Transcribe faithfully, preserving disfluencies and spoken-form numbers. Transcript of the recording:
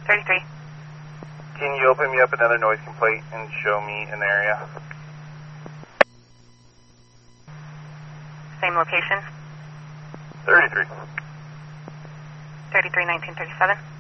thirty-three. Can you open me up another noise complaint and show me an area? Same location? thirty-three. thirty-three, nineteen thirty-seven.